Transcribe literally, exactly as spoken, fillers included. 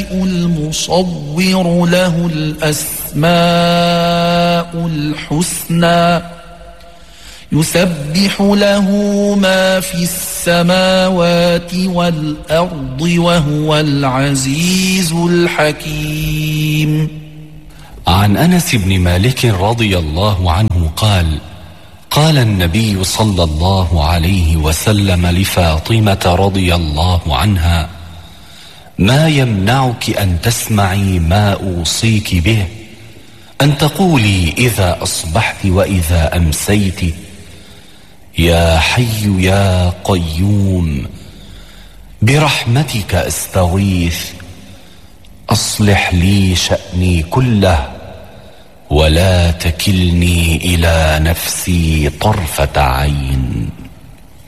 المصور له الأسماء الحسنى يسبح له ما في السماوات والأرض وهو العزيز الحكيم. عن أنس بن مالك رضي الله عنه قال: قال النبي صلى الله عليه وسلم لفاطمة رضي الله عنها: ما يمنعك أن تسمعي ما أوصيك به، أن تقولي إذا أصبحت وإذا أمسيت: يا حي يا قيوم برحمتك أستغيث، أصلح لي شأني كله ولا تكلني إلى نفسي طرفة عين.